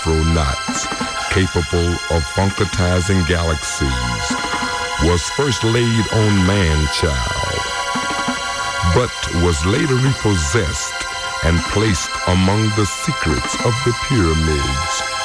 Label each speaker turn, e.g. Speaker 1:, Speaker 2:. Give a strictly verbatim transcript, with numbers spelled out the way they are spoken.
Speaker 1: astronauts capable of funkatizing galaxies, was first laid on man-child, but was later repossessed and placed among the secrets of the pyramids.